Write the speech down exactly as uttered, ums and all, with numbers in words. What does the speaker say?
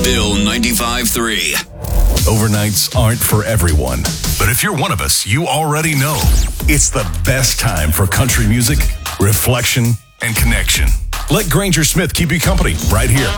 Bill ninety-five three. Overnights aren't for everyone, but if you're one of us, you already know it's the best time for country music, reflection, and connection. Let Granger Smith keep you company right here